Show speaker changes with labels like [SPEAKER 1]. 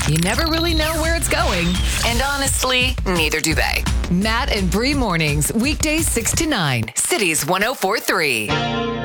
[SPEAKER 1] You never really know where it's going.
[SPEAKER 2] And honestly, neither do they.
[SPEAKER 1] Matt and Bree mornings, weekdays 6 to 9, Cities 104.3.